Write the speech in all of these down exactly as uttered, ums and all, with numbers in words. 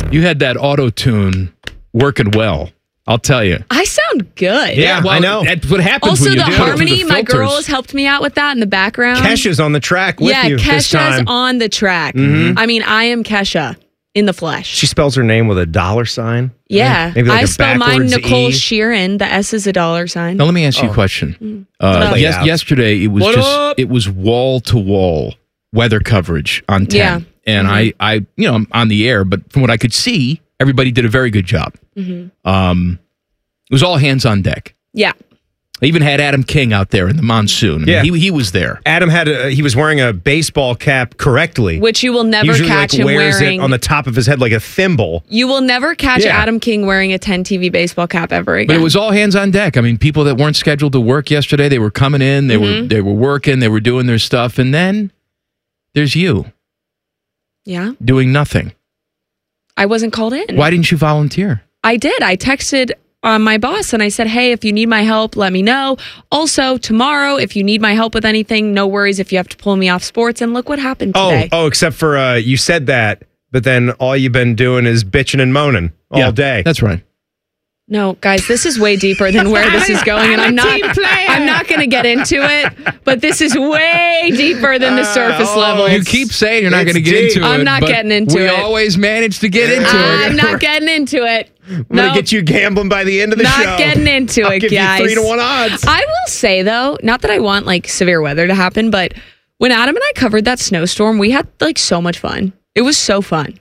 You had that auto-tune working well. I'll tell you. I sound good. Yeah, well, I know. That's what happens Also, when you the do harmony, it. my girls helped me out with that in the background. Kesha's on the track with yeah, you this Kesha's time. on the track. Mhm. I mean, I am Kesha in the flesh. She spells her name with a dollar sign. Yeah. Maybe like I a spell mine backwards Nicole E. Sheeran. The S is a dollar sign. Now, let me ask you a Oh. question. What Uh, up? yes, yesterday, it was What just, up? it was wall-to-wall weather coverage on ten. Yeah. And Mhm. I, I, you know, I'm on the air, but from what I could see, everybody did a very good job. Mhm. Um, it was all hands on deck. Yeah. I even had Adam King out there in the monsoon. I mean, Yeah. he, he was there. Adam had a, he was wearing a baseball cap correctly. Which you will never Usually, catch like, him wears wearing. it on the top of his head like a thimble. You will never catch Yeah. Adam King wearing a ten T V baseball cap ever again. But it was all hands on deck. I mean, people that weren't scheduled to work yesterday, they were coming in, they were Mhm. they were working, they were doing their stuff, and then there's you Yeah. doing nothing. I wasn't called in. Why didn't you volunteer? I did. I texted uh, my boss and I said, hey, if you need my help, let me know. Also, tomorrow, if you need my help with anything, no worries if you have to pull me off sports. And look what happened Oh, today. oh, except for uh, you said that, but then all you've been doing is bitching and moaning all Yeah, day. That's right. No, guys, this is way deeper than where this is going, and I'm not. I'm not going to get into it. But this is way deeper than the surface oh, level. You keep saying you're not it's going to get deep. into it. I'm not but getting into we it. always manage to get into it. I'm not getting into it. I'm No, gonna get you gambling by the end of the not show. getting into I'll it, give guys. you three to one odds. I will say though, not that I want like severe weather to happen, but when Adam and I covered that snowstorm, we had like so much fun. It was so fun.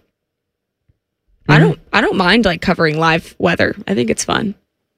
I don't. I don't mind like covering live weather. I think it's fun.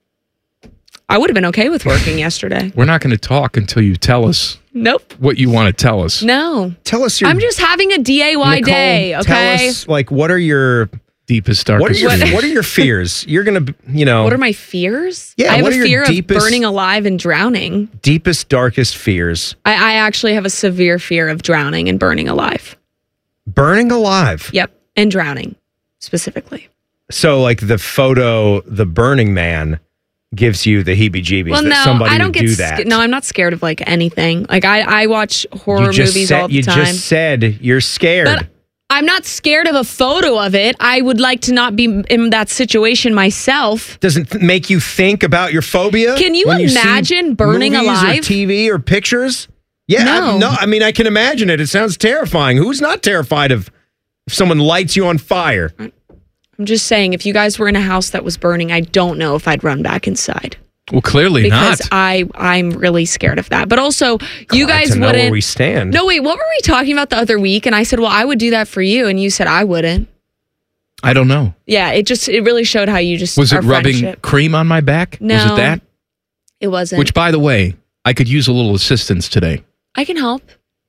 I would have been okay with working yesterday. We're not going to talk until you tell us Nope. what you want to tell us. No. Tell us your. I'm just having a D A Y Nicole, day. Tell Okay. us, like, what are your Deepest, what are darkest your fears. what are your fears? You're gonna, you know, What are my fears? Yeah, I have what a are your fear of deepest- burning alive and drowning. deepest, darkest fears? I, I actually have a severe fear of drowning and burning alive. Burning alive. Yep. And drowning specifically. So, like the photo, the Burning Man, gives you the heebie-jeebies. Well, that no, somebody I don't would get do sca- that. no, I'm not scared of like anything. Like I, I watch horror you just movies said, all the you time. just said you're scared. But I'm not scared of a photo of it. I would like to not be in that situation myself. Doesn't th- make you think about your phobia? Can you when see imagine burning movies alive? Or T V or pictures? Yeah, No. I, no. I mean, I can imagine it. It sounds terrifying. Who's not terrified of if someone lights you on fire? I'm just saying, if you guys were in a house that was burning, I don't know if I'd run back inside. Well, clearly Because not. I, I'm really scared of that. But also, you Glad guys to know wouldn't. where we stand. No, wait, what were we talking about the other week? And I said, well, I would do that for you. And you said, I wouldn't. I don't know. Yeah, it just, it really showed how you just, Was it our rubbing friendship. cream on my back? No. Was it that? It wasn't. Which, by the way, I could use a little assistance today. I can help.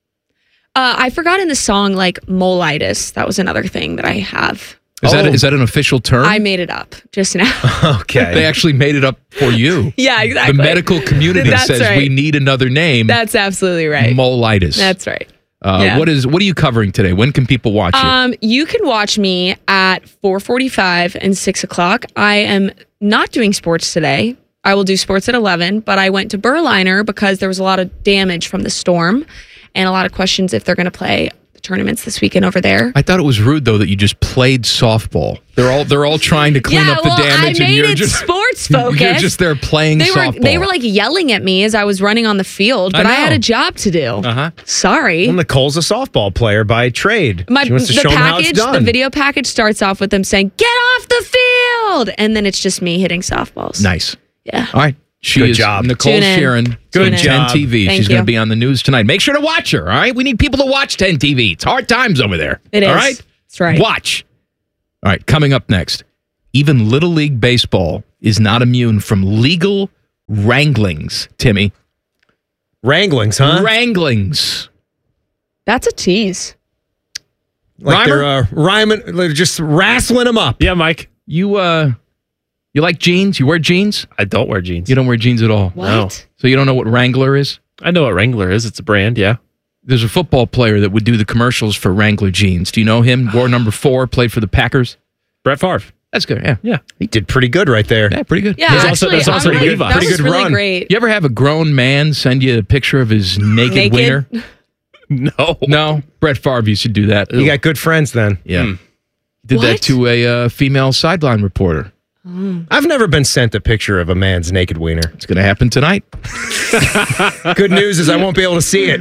Uh, I forgot in the song, like, molitis. That was another thing that I have. Is that Oh. is that an official term? I made it up just now. Okay. They actually made it up for you. Yeah, exactly. The medical community That's says right. we need another name. That's absolutely right. Molitis. That's right. Uh, yeah. What is what are you covering today? When can people watch you? Um, you can watch me at four forty-five and six o'clock. I am not doing sports today. I will do sports at eleven, but I went to Berliner because there was a lot of damage from the storm and a lot of questions if they're going to play the tournaments this weekend over there. I thought it was rude though that you just played softball. They're all they're all trying to clean yeah, up the well, damage, I and made you're it just sports focused. You're just there playing they were softball. they were like yelling at me as I was running on the field, I but I, had know. a job to do. Uh-huh. Sorry. Well, Nicole's a softball player by trade. My she wants to the show 'em how it's package, the done. video package starts off with them saying, "Get off the field," and then it's just me hitting softballs. Nice. Yeah. All right. She Good is job. Nicole Tune in. Sheeran. Good on job. ten T V. Thank She's going you. to be on the news tonight. Make sure to watch her. All right. We need people to watch ten T V. It's hard times over there. It is. All right. That's right. Watch. All right. Coming up next. Even Little League Baseball is not immune from legal wranglings, Timmy. Wranglings, huh? Wranglings. That's a tease. like Reimer? they're uh, rhyming, they're just wrestling them up. Yeah, Mike. You uh you like jeans? You wear jeans? I don't wear jeans. You don't wear jeans at all. What? No. So you don't know what Wrangler is? I know what Wrangler is. It's a brand, yeah. There's a football player that would do the commercials for Wrangler jeans. Do you know him? Wore number four, played for the Packers. Brett Favre. That's good. Yeah. Yeah. He did pretty good right there. Yeah, pretty good. Yeah, There's also- actually, there's also I'm really, Levi's. that Pretty was good really run. great. You ever have a grown man send you a picture of his naked, Naked? wiener? No. No. Brett Favre used to do that. You got good friends then. yeah. Hmm. Did that What? to a uh, female sideline reporter. I've never been sent a picture of a man's naked wiener. It's going to happen tonight. Good news is I won't be able to see it.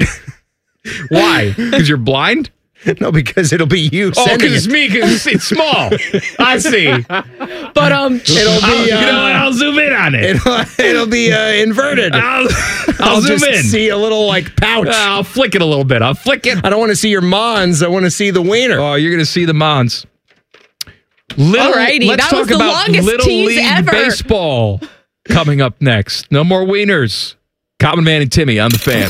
Why? Because you're blind? No, because it'll be you Oh, sending because it's it. me, because it's small. I see. But um, It'll I'll, be, you know what? uh, I'll zoom in on it. it'll, it'll be uh, inverted. I'll, I'll, I'll zoom just in. see a little like pouch. I'll flick it a little bit. I'll flick it. I don't want to see your mons. I want to see the wiener. Oh, you're going to see the Mons. Little, Alrighty, let's that talk was the about longest Little tease League ever. Baseball coming up next. No more wieners. Common Man and Timmy on the Fan.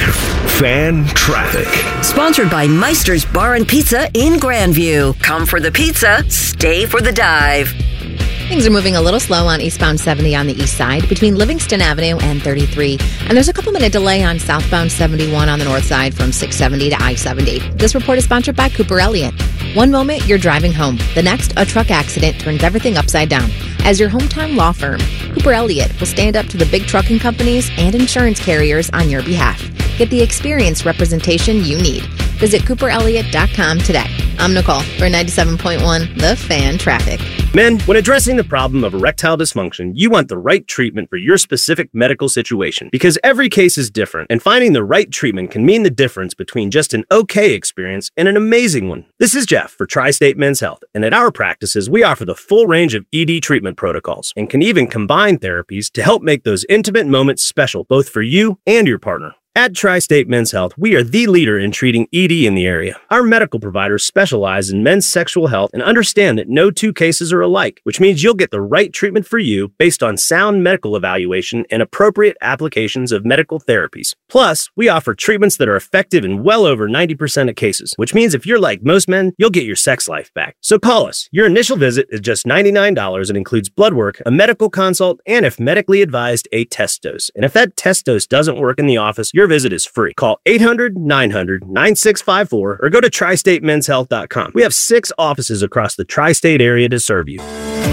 Fan Traffic. Sponsored by Meister's Bar and Pizza in Grandview. Come for the pizza, stay for the dive. Things are moving a little slow on eastbound seventy on the east side between Livingston Avenue and thirty-three. And there's a couple minute delay on southbound seventy-one on the north side from six seventy to I seventy. This report is sponsored by Cooper Elliott. One moment, you're driving home. The next, a truck accident turns everything upside down. As your hometown law firm, Cooper Elliott will stand up to the big trucking companies and insurance carriers on your behalf. Get the experienced representation you need. Visit cooper elliott dot com today. I'm Nicole for ninety-seven point one The Fan Traffic. Men, when addressing the problem of erectile dysfunction, you want the right treatment for your specific medical situation because every case is different, and finding the right treatment can mean the difference between just an okay experience and an amazing one. This is Jeff for Tri-State Men's Health, and at our practices, we offer the full range of E D treatment protocols and can even combine therapies to help make those intimate moments special both for you and your partner. At Tri-State Men's Health, we are the leader in treating E D in the area. Our medical providers specialize in men's sexual health and understand that no two cases are alike, which means you'll get the right treatment for you based on sound medical evaluation and appropriate applications of medical therapies. Plus, we offer treatments that are effective in well over ninety percent of cases, which means if you're like most men, you'll get your sex life back. So call us. Your initial visit is just ninety-nine dollars and includes blood work, a medical consult, and if medically advised, a test dose. And if that test dose doesn't work in the office, your visit is free. Call eight hundred, nine hundred, nine six five four or go to tri state men's health dot com. We have six offices across the tri-state area to serve you.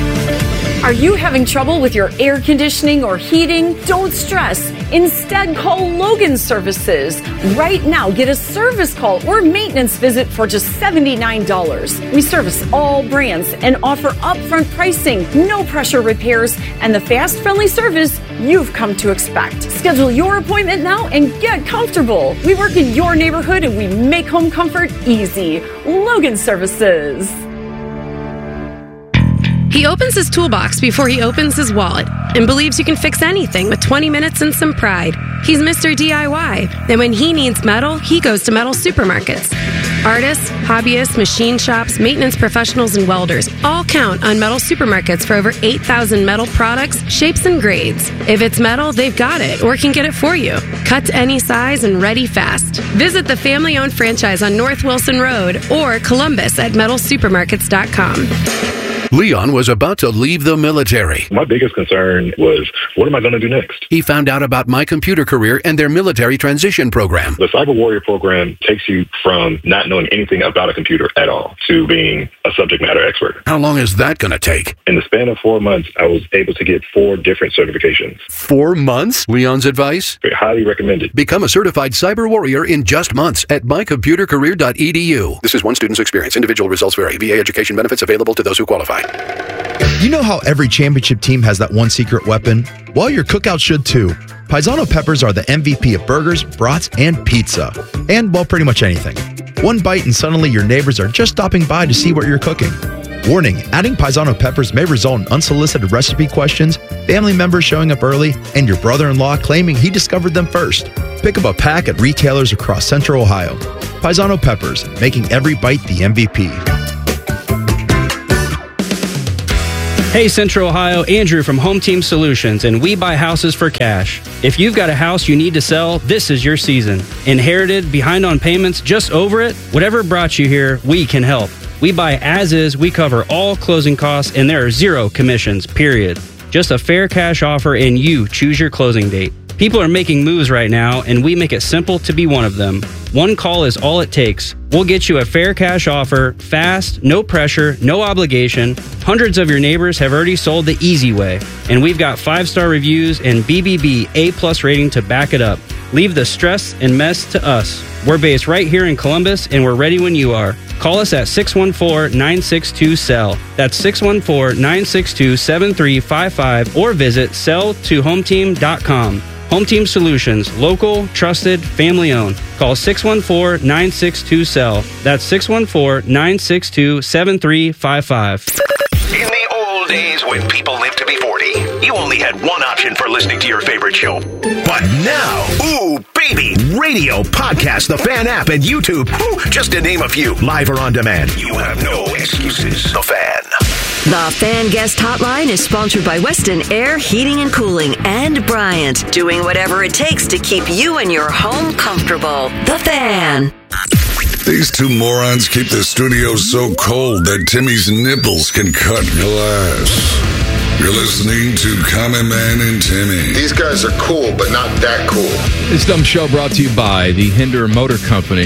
Are you having trouble with your air conditioning or heating? Don't stress. Instead, call Logan Services. Right now, get a service call or maintenance visit for just seventy-nine dollars. We service all brands and offer upfront pricing, no pressure repairs, and the fast, friendly service you've come to expect. Schedule your appointment now and get comfortable. We work in your neighborhood and we make home comfort easy. Logan Services. He opens his toolbox before he opens his wallet and believes you can fix anything with twenty minutes and some pride. He's Mister D I Y, and when he needs metal, he goes to Metal Supermarkets. Artists, hobbyists, machine shops, maintenance professionals, and welders all count on Metal Supermarkets for over eight thousand metal products, shapes, and grades. If it's metal, they've got it or can get it for you. Cut to any size and ready fast. Visit the family-owned franchise on North Wilson Road or Columbus at metal supermarkets dot com. Leon was about to leave the military. My biggest concern was, what am I going to do next? He found out about My Computer Career and their military transition program. The Cyber Warrior program takes you from not knowing anything about a computer at all to being a subject matter expert. How long is that going to take? In the span of four months, I was able to get four different certifications. Four months? Leon's advice? Very highly recommended. Become a certified cyber warrior in just months at my computer career dot e d u. This is one student's experience. Individual results vary. V A education benefits available to those who qualify. You know how every championship team has that one secret weapon? Well, your cookout should too. Paisano peppers are the M V P of burgers, brats, and pizza. And, well, pretty much anything. One bite and suddenly your neighbors are just stopping by to see what you're cooking. Warning, adding Paisano peppers may result in unsolicited recipe questions, family members showing up early, and your brother-in-law claiming he discovered them first. Pick up a pack at retailers across Central Ohio. Paisano peppers, making every bite the M V P. Hey Central Ohio, Andrew from Home Team Solutions, and we buy houses for cash. If you've got a house you need to sell, this is your season. Inherited, behind on payments, just over it? Whatever brought you here, we can help. We buy as is, we cover all closing costs, and there are zero commissions, period. Just a fair cash offer and you choose your closing date. People are making moves right now, and we make it simple to be one of them. One call is all it takes. We'll get you a fair cash offer, fast, no pressure, no obligation. Hundreds of your neighbors have already sold the easy way, and we've got five-star reviews and B B B A plus rating to back it up. Leave the stress and mess to us. We're based right here in Columbus, and we're ready when you are. Call us at six one four, nine six two, S E L L. That's six one four, nine six two, seven three five five or visit sell to home team dot com. Home Team Solutions, local, trusted, family owned. Call six one four, nine six two, S E L L. That's six one four, nine six two, seven three five five. In the old days when people lived to be forty, you only had one option for listening to your favorite show. But now, ooh, baby, radio, podcast, the Fan app, and YouTube, ooh, just to name a few, live or on demand. You have no excuses. The Fan. The Fan Guest Hotline is sponsored by Weston Air Heating and Cooling and Bryant, doing whatever it takes to keep you and your home comfortable. The Fan. These two morons keep the studio so cold that Timmy's nipples can cut glass. You're listening to Common Man and Timmy. These guys are cool, but not that cool. This dumb show brought to you by the Hinder Motor Company.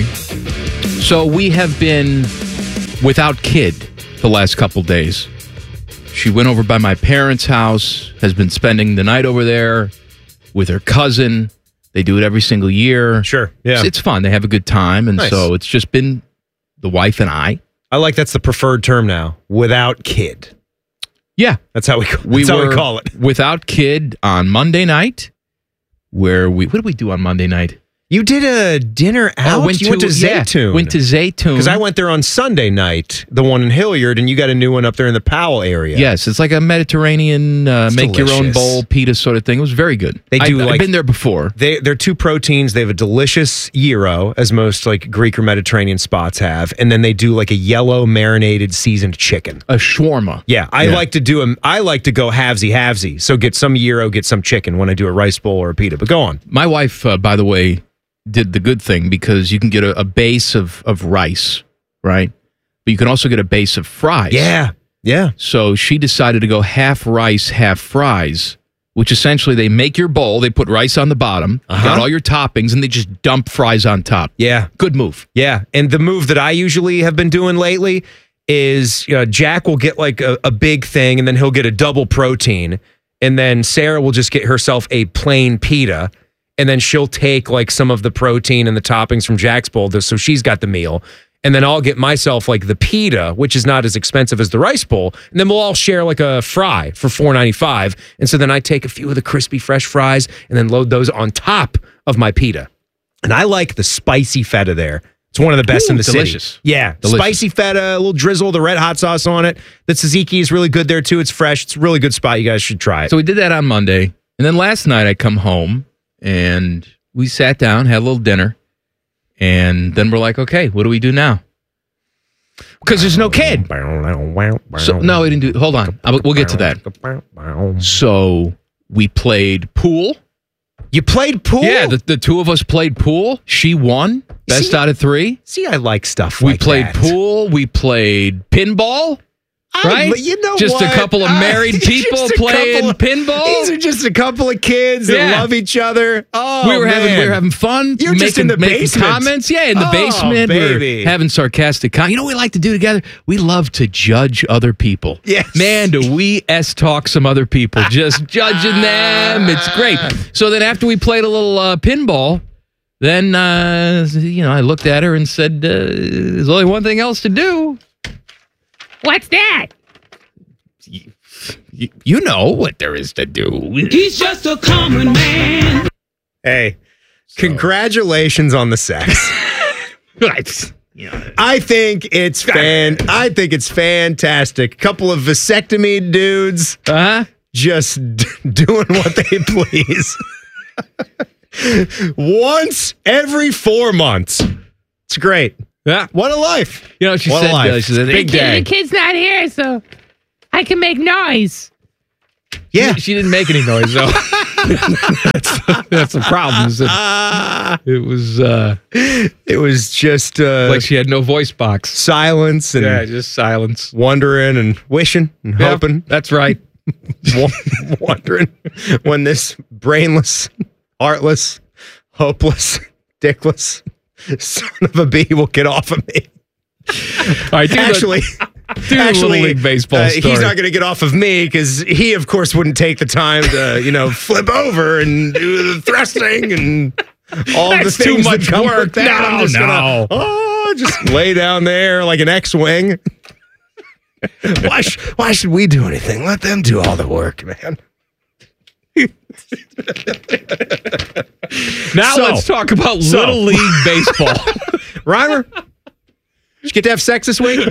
So we have been without Kid the last couple days. She went over by my parents' house, has been spending the night over there with her cousin. They do it every single year. Sure, yeah. It's, it's fun. They have a good time. And Nice. so it's just been the wife and I. I like that's the preferred term now. Without Kid. Yeah. That's how we, that's We how were we call it. without Kid on Monday night, where we, what did we do on Monday night? You did a dinner out? Oh, went you went to- to yeah, Zaytoon. went to Zaytoon. Because I went there on Sunday night, the one in Hilliard, and you got a new one up there in the Powell area. Yes, it's like a Mediterranean uh, It's make your own delicious. bowl pita sort of thing. It was very good. They do I, like- I've been there before. They, they're two proteins. They have a delicious gyro, as most like Greek or Mediterranean spots have, and then they do like a yellow marinated seasoned chicken. A shawarma. Yeah, I Yeah. like to do a, I like to go halvesy halvesy. So get some gyro, get some chicken when I do a rice bowl or a pita. But go on. My wife, uh, by the way, did the good thing because you can get a, a base of, of rice, right? But you can also get a base of fries. Yeah, yeah. So she decided to go half rice, half fries, which essentially they make your bowl, they put rice on the bottom, you Uh-huh. got all your toppings, and they just dump fries on top. Yeah. Good move. Yeah, and the move that I usually have been doing lately is, you know, Jack will get like a, a big thing, and then he'll get a double protein, and then Sarah will just get herself a plain pita, and then she'll take like some of the protein and the toppings from Jack's bowl, so she's got the meal, and then I'll get myself like the pita, which is not as expensive as the rice bowl, and then we'll all share like a fry for four ninety-five, and so then I take a few of the crispy fresh fries and then load those on top of my pita, and I like the spicy feta there. It's one of the best Ooh, in the delicious. city. Yeah, Delicious. spicy feta, a little drizzle, the red hot sauce on it. The tzatziki is really good there too. It's fresh. It's a really good spot. You guys should try it. So we did that on Monday. And then last night I come home and we sat down, had a little dinner. And then we're like, okay, what do we do now? Because there's no Kid. So, no, we didn't do Hold on. I'll- We'll get to that. So we played pool. You played pool? Yeah, the, the two of us played pool. She won. Best See- out of three. See, I like stuff We like played that. pool. We played pinball. I- Right? but you know Just what? a couple of I- married just people a playing couple of- pinball. These are just a couple of kids that Yeah. love each other. Oh, we were having man. we were having fun. You're just in the making basement. comments. Yeah, in the Oh, basement. We baby. were having sarcastic comments. You know what we like to do together? We love to judge other people. Yes. Man, do we S talk some other people. Just judging them. It's great. So then after we played a little uh, pinball, then uh, you know, I looked at her and said, uh, there's only one thing else to do. What's that? You, you know what there is to do. He's just a common man. Hey, congratulations on the sex. I think it's fan. I think it's fantastic. Couple of vasectomy dudes, uh-huh. just d- doing what they please. Once every four months. It's great. Yeah, what a life. You know, she What a said, life. uh, she said, big The day. kid's not here, so I can make noise. Yeah, she didn't make any noise though. that's, that's the problem. Is that it was uh, it was just uh, like she had no voice box. Silence and Yeah, just silence. wondering and wishing and Yep, hoping. that's right. Wo- wondering when this brainless, heartless, hopeless, dickless son of a bee will get off of me. All right, do the- actually, do the actually, Little League baseball uh, story. he's not going to get off of me because he, of course, wouldn't take the time to, you know, flip over and do the thrusting and all the That's things too much that come work. with that. No, I'm just no. Gonna, oh, just lay down there like an X-wing. why, sh- why should we do anything? Let them do all the work, man. Now So- let's talk about so- Little League Baseball. Reimer, did you get to have sex this week?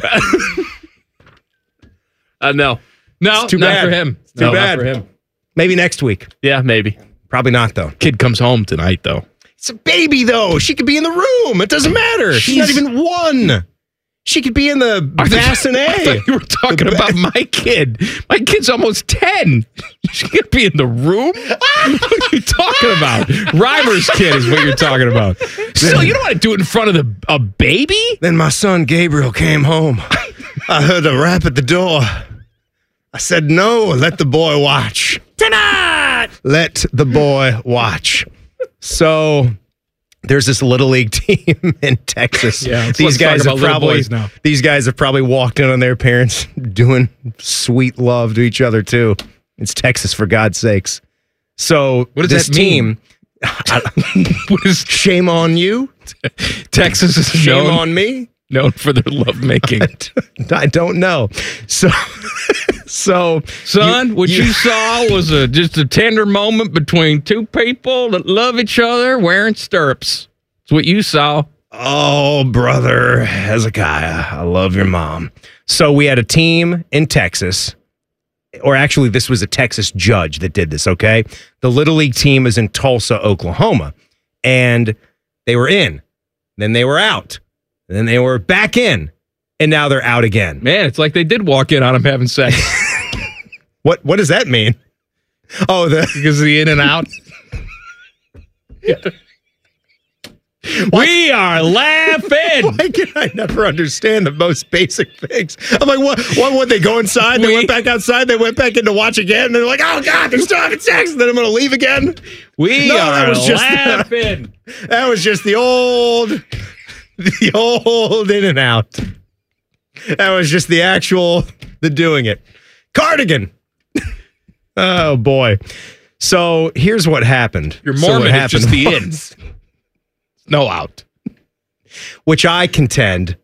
Uh, no. No, It's too not bad. for him. It's too No, not bad. for him. Maybe next week. Yeah, maybe. Probably not, though. Kid comes home tonight, though. It's a baby, though. She could be in the room. It doesn't matter. She's not She's- even one. She could be in the bassinet. I thought you were talking about my kid. My kid's almost ten. She could be in the room? What are you talking about? Reimer's kid is what you're talking about. Still, you don't want to do it in front of the a baby? Then my son Gabriel came home. I heard a rap at the door. I said, no, let the boy watch. Tonight! Let the boy watch. So there's this little league team in Texas. Yeah, let's- these let's guys talk have about little probably boys now. these guys have probably walked in on their parents doing sweet love to each other too. It's Texas, for God's sakes. So What does this that mean? team, What is shame on you, Texas is shame known, on me. known for their lovemaking. I don't know. So, so Son, what you, saw was a just a tender moment between two people that love each other wearing stirrups. That's what you saw. Oh, brother Hezekiah, I love your mom. So we had a team in Texas, or actually, this was a Texas judge that did this, okay? The Little League team is in Tulsa, Oklahoma, and they were in, then they were out, and then they were back in, and now they're out again. Man, it's like they did walk in on him having sex. What What does that mean? Oh, the Because of the in and out. We are laughing. Why can I never understand the most basic things? I'm like, what? What would they go inside? They We- went back outside. They went back in to watch again. And they're like, oh God, they're still having sex. And then I'm going to leave again. We No, are that was just laughing. That was just the old, the old in and out. That was just the actual, the doing it. Cardigan. Oh boy. So here's what happened. Your So what Mormon is just the was- ins. No out. Which I contend,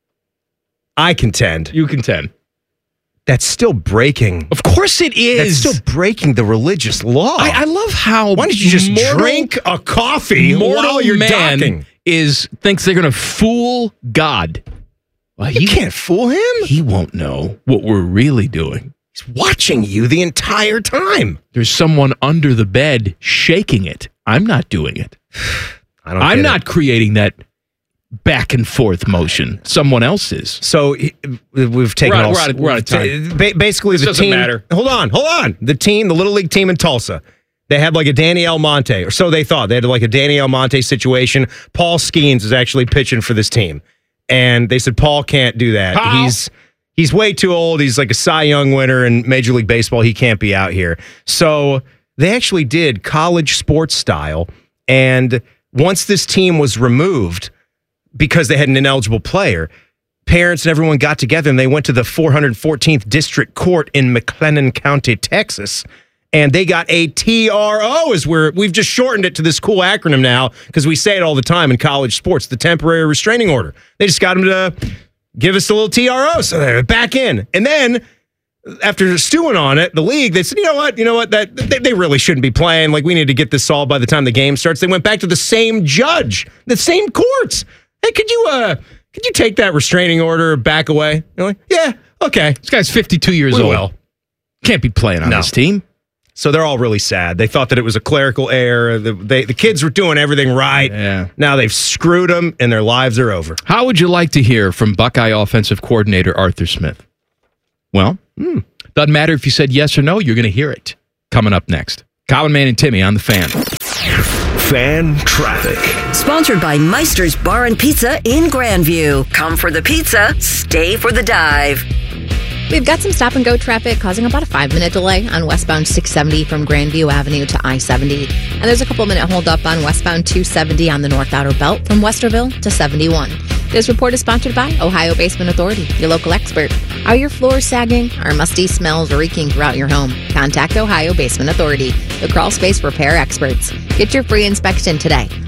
I contend, You contend. that's still breaking. Of course it That's is. still breaking the religious law. I, I love how. Why don't you just mortal- drink a coffee mortal while you're man docking? is thinks they're going to fool God. Well, You he can't fool him. He won't know what we're really doing. He's watching you the entire time. There's someone under the bed shaking it. I'm not doing it. I don't I'm get not it. creating that back and forth motion. Someone else is. So he- we've taken We're out- all. we're out of- we're out of time. Ba- basically, the doesn't team. matter. Hold on, hold on. The team, the Little League team in Tulsa, they had like a Danny Almonte, or so they thought. They had like a Danny Almonte situation. Paul Skeens is actually pitching for this team, and they said Paul can't do that. How? He's he's way too old. He's like a Cy Young winner in Major League Baseball. He can't be out here. So they actually did college sports style, and once this team was removed because they had an ineligible player, parents and everyone got together and they went to the four hundred fourteenth District Court in McLennan County, Texas, and they got a T R O, as we're, we've just shortened it to this cool acronym now because we say it all the time in college sports, the temporary restraining order. They just got them to give us a little T R O, so they're back in. And then after stewing on it, the league, they said, you know what, you know what, that they, they really shouldn't be playing. Like, we need to get this solved by the time the game starts. They went back to the same judge, the same courts. Hey, could you uh could you take that restraining order back away? You're like, yeah, okay. This guy's fifty-two years We old. will. Can't be playing on No. this team. So they're all really sad. They thought that it was a clerical error. The, they, the kids were doing everything right. Yeah. Now they've screwed them, and their lives are over. How would you like to hear from Buckeye offensive coordinator Arthur Smith? Well, hmm, doesn't matter if you said yes or no, you're going to hear it. Coming up next. Common Man and Timmy on the Fan. Fan traffic. Sponsored by Meister's Bar and Pizza in Grandview. Come for the pizza, stay for the dive. We've got some stop and go traffic causing about a five minute delay on westbound six seventy from Grandview Avenue to I seventy. And there's a couple minute hold up on westbound two seventy on the North Outer Belt from Westerville to seventy-one. This report is sponsored by Ohio Basement Authority, your local expert. Are your floors sagging? Are musty smells reeking throughout your home? Contact Ohio Basement Authority, the crawl space repair experts. Get your free inspection today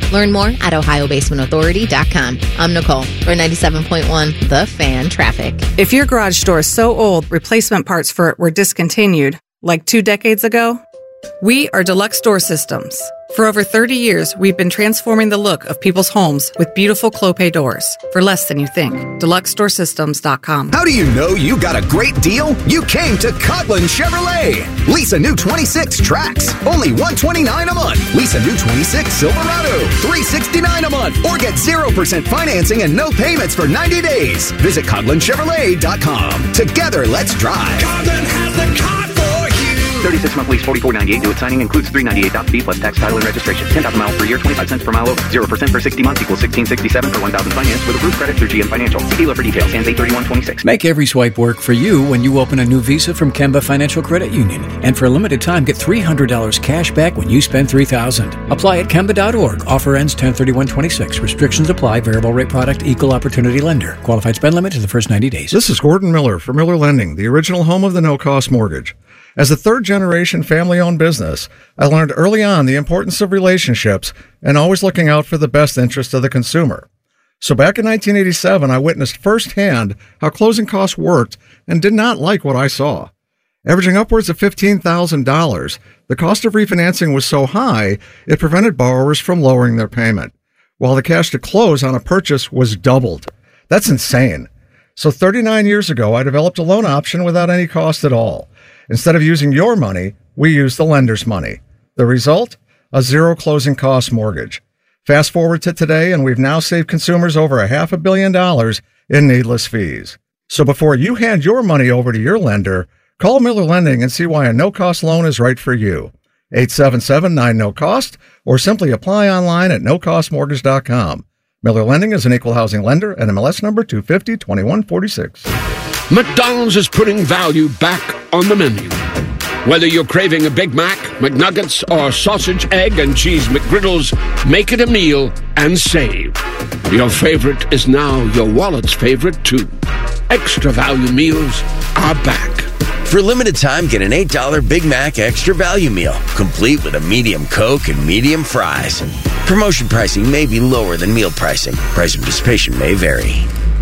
Learn more at ohio basement authority dot com. I'm Nicole for ninety-seven point one The Fan Traffic. If your garage door is so old, replacement parts for it were discontinued, like two decades ago, we are Deluxe Door Systems. For over thirty years, we've been transforming the look of people's homes with beautiful Clopay doors for less than you think. deluxe door systems dot com. How do you know you got a great deal? You came to Cutland Chevrolet. Lease a new twenty-six Trax, only one hundred twenty-nine dollars a month. Lease a new twenty-six Silverado, three hundred sixty-nine dollars a month. Or get zero percent financing and no payments for ninety days. Visit Cutland Chevrolet dot com. Together, let's drive. Cutland has the car for you. thirty-six month lease, forty-four ninety-eight. Due at signing includes three hundred ninety-eight dollars fee plus tax, title, and registration. ten thousand miles per year, twenty-five cents per mile over. zero percent for sixty months equals sixteen sixty-seven for one thousand finance with approved credit through G M Financial. See dealer for details. Ends eight thirty-one twenty-six. Make every swipe work for you when you open a new Visa from Kemba Financial Credit Union. And for a limited time, get three hundred dollars cash back when you spend three thousand dollars. Apply at kemba dot org. Offer ends ten thirty-one twenty-six. Restrictions apply. Variable rate product. Equal opportunity lender. Qualified spend limit to the first ninety days. This is Gordon Miller for Miller Lending, the original home of the no-cost mortgage. As a third-generation family-owned business, I learned early on the importance of relationships and always looking out for the best interest of the consumer. So back in nineteen eighty-seven, I witnessed firsthand how closing costs worked and did not like what I saw. Averaging upwards of fifteen thousand dollars, the cost of refinancing was so high, it prevented borrowers from lowering their payment, while the cash to close on a purchase was doubled. That's insane. So thirty-nine years ago, I developed a loan option without any cost at all. Instead of using your money, we use the lender's money. The result? A zero closing cost mortgage. Fast forward to today, and we've now saved consumers over a half a billion dollars in needless fees. So before you hand your money over to your lender, call Miller Lending and see why a no-cost loan is right for you. eight seven seven nine no cost or simply apply online at no cost mortgage dot com. Miller Lending is an equal housing lender and M L S number two five zero two one four six. McDonald's is putting value back on the menu. Whether you're craving a Big Mac, McNuggets, or sausage, egg, and cheese McGriddles, make it a meal and save. Your favorite is now your wallet's favorite, too. Extra value meals are back. For a limited time, get an eight dollar Big Mac Extra Value Meal, complete with a medium Coke and medium fries. Promotion pricing may be lower than meal pricing. Price and participation may vary.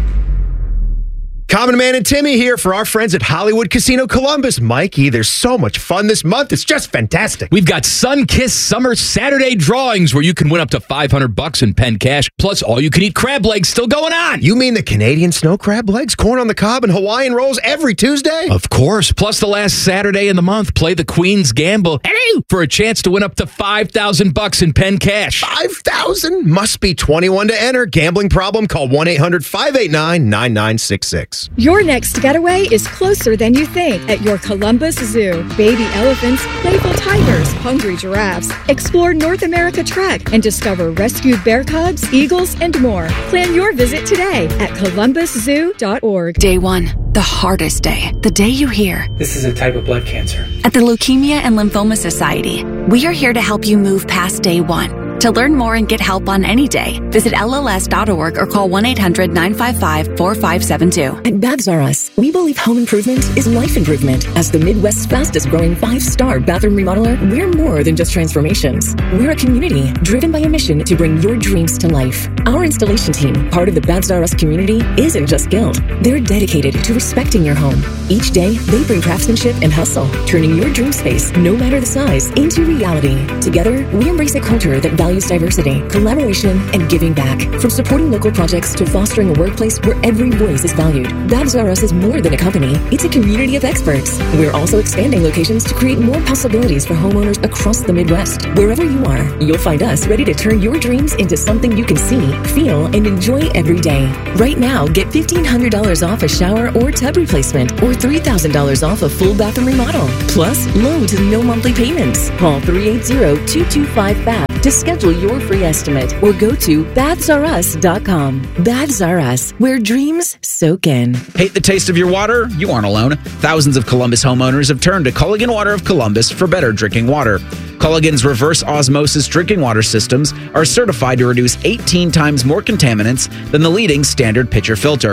Common Man and Timmy here for our friends at Hollywood Casino Columbus. Mikey, there's so much fun this month. It's just fantastic. We've got Sun-Kissed Summer Saturday drawings where you can win up to five hundred bucks in pen cash, plus all-you-can-eat crab legs still going on. You mean the Canadian snow crab legs, corn on the cob, and Hawaiian rolls every Tuesday? Of course. Plus the last Saturday in the month, play the Queen's Gamble hello, for a chance to win up to five thousand bucks in pen cash. five thousand? Must be twenty-one to enter. Gambling problem? Call one eight hundred five eight nine nine nine six six. Your next getaway is closer than you think at your Columbus Zoo. Baby elephants, playful tigers, hungry giraffes. Explore North America Trek and discover rescued bear cubs, eagles, and more. Plan your visit today at columbus zoo dot org. Day one, the hardest day. The day you hear, this is a type of blood cancer. At the Leukemia and Lymphoma Society, we are here to help you move past day one. To learn more and get help on any day, visit L L S dot org or call one eight hundred nine five five four five seven two. At Babs R Us, we believe home improvement is life improvement. As the Midwest's fastest growing five-star bathroom remodeler, we're more than just transformations. We're a community driven by a mission to bring your dreams to life. Our installation team, part of the Babs R Us community, isn't just skilled. They're dedicated to respecting your home. Each day, they bring craftsmanship and hustle, turning your dream space, no matter the size, into reality. Together, we embrace a culture that values diversity, collaboration, and giving back. From supporting local projects to fostering a workplace where every voice is valued, Babs R Us is more than a company. It's a community of experts. We're also expanding locations to create more possibilities for homeowners across the Midwest. Wherever you are, you'll find us ready to turn your dreams into something you can see, feel, and enjoy every day. Right now, get fifteen hundred dollars off a shower or tub replacement or three thousand dollars off a full bathroom remodel. Plus, low to no monthly payments. Call three eight zero two two five B A B to schedule your free estimate or go to baths r us dot com. Baths R Us, where dreams soak in. Hate the taste of your water? You aren't alone. Thousands of Columbus homeowners have turned to Culligan Water of Columbus for better drinking water. Culligan's reverse osmosis drinking water systems are certified to reduce eighteen times more contaminants than the leading standard pitcher filter.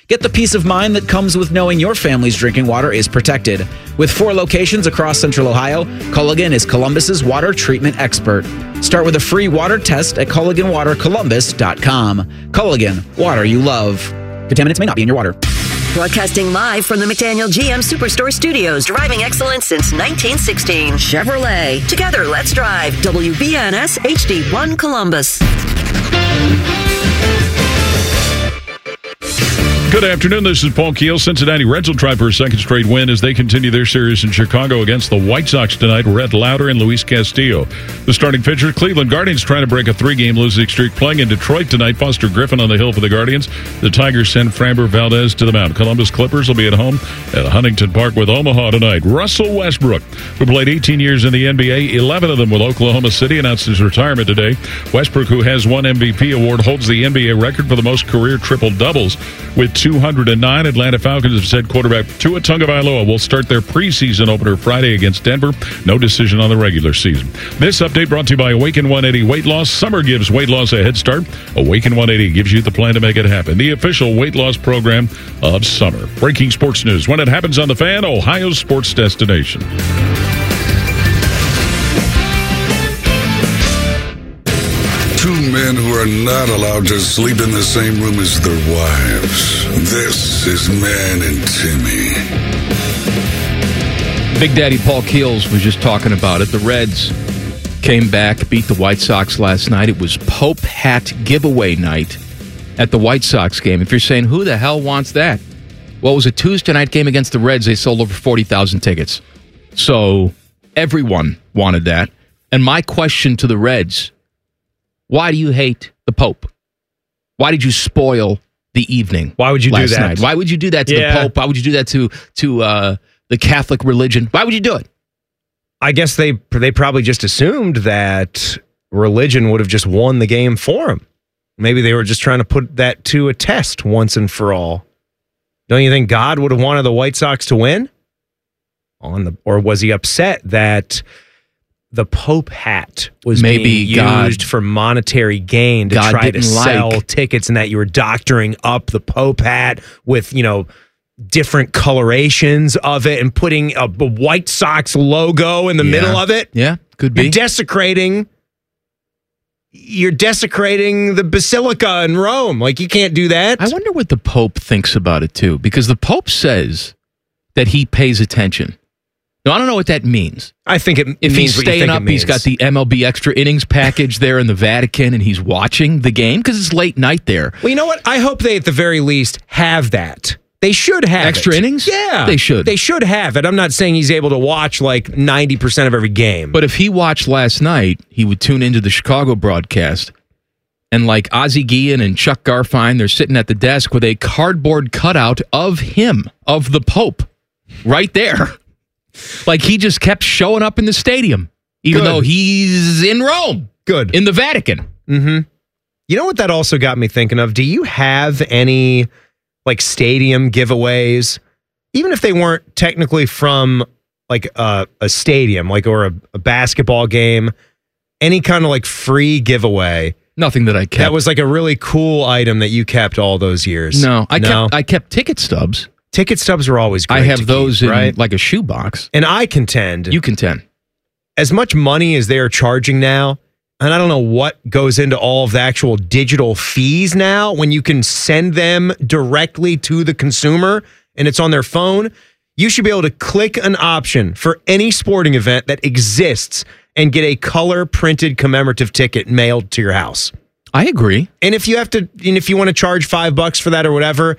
Get the peace of mind that comes with knowing your family's drinking water is protected. With four locations across Central Ohio, Culligan is Columbus's water treatment expert. Start with a free water test at Culligan Water Columbus dot com. Culligan, water you love. Contaminants may not be in your water. Broadcasting live from the McDaniel G M Superstore Studios, driving excellence since nineteen sixteen. Chevrolet. Together, let's drive. W B N S H D one Columbus. Good afternoon. This is Paul Keel. Cincinnati Reds will try for a second straight win as they continue their series in Chicago against the White Sox tonight. Rhett Lauder and Luis Castillo. The starting pitcher, Cleveland Guardians, trying to break a three-game losing streak, playing in Detroit tonight. Foster Griffin on the hill for the Guardians. The Tigers send Framber Valdez to the mound. Columbus Clippers will be at home at Huntington Park with Omaha tonight. Russell Westbrook, who played eighteen years in the N B A, eleven of them with Oklahoma City, announced his retirement today. Westbrook, who has one M V P award, holds the N B A record for the most career triple-doubles with two hundred nine. Atlanta Falcons have said quarterback Tua Tagovailoa will start their preseason opener Friday against Denver. No decision on the regular season. This update brought to you by Awaken one eighty Weight Loss. Summer gives weight loss a head start. Awaken one eighty gives you the plan to make it happen. The official weight loss program of summer. Breaking sports news when it happens on The Fan, Ohio's sports destination. Two men who are not allowed to sleep in the same room as their wives. This is Man and Timmy. Big Daddy Paul Keels was just talking about it. The Reds came back, beat the White Sox last night. It was Pope Hat giveaway night at the White Sox game. If you're saying, who the hell wants that? Well, it was a Tuesday night game against the Reds. They sold over forty thousand tickets. So everyone wanted that. And my question to the Reds, why do you hate the Pope? Why did you spoil the evening? Why would you last do that? Night? Why would you do that to Yeah. the Pope? Why would you do that to to uh, the Catholic religion? Why would you do it? I guess they they probably just assumed that religion would have just won the game for him. Maybe they were just trying to put that to a test once and for all. Don't you think God would have wanted the White Sox to win? On the or was he upset that the Pope hat was Maybe being God- used for monetary gain to God try to didn't sell like- tickets, and that you were doctoring up the Pope hat with, you know, different colorations of it and putting a, a White Sox logo in the Yeah. middle of it? Yeah, could be. You're desecrating you're desecrating the Basilica in Rome. Like, you can't do that. I wonder what the Pope thinks about it, too, because the Pope says that he pays attention. Now, I don't know what that means. I think it If means he's what you staying think it up, he's means. got the M L B extra innings package there in the Vatican, and he's watching the game because it's late night there. Well, you know what? I hope they, at the very least, have that. They should have Extra it. innings? Yeah. They should. They should have it. I'm not saying he's able to watch like ninety percent of every game. But if he watched last night, he would tune into the Chicago broadcast, and like Ozzie Guillen and Chuck Garfien, they're sitting at the desk with a cardboard cutout of him, of the Pope, right there. Like he just kept showing up in the stadium, even Good. though he's in Rome. Good. In the Vatican. Mm-hmm. You know what that also got me thinking of? Do you have any like stadium giveaways, even if they weren't technically from like a, a stadium, like or a, a basketball game, any kind of like free giveaway? Nothing that I kept. That was like a really cool item that you kept all those years. No, I no? kept I kept ticket stubs. Ticket stubs were always great. I have to those keep, in right? like a shoebox. And I contend, You contend. as much money as they are charging now, and I don't know what goes into all of the actual digital fees now when you can send them directly to the consumer and it's on their phone, you should be able to click an option for any sporting event that exists and get a color printed commemorative ticket mailed to your house. I agree. And if you have to, and if you want to charge five bucks for that or whatever,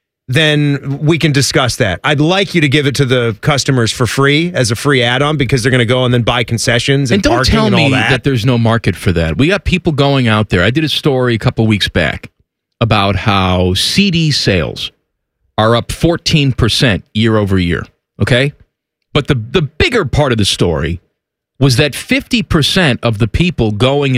then we can discuss that. I'd like you to give it to the customers for free as a free add-on because they're going to go and then buy concessions and, And don't parking tell and all me that. that. there's no market for that. We got people going out there. I did a story a couple weeks back about how C D sales are up fourteen percent year over year. Okay? But the, the bigger part of the story was that fifty percent of the people going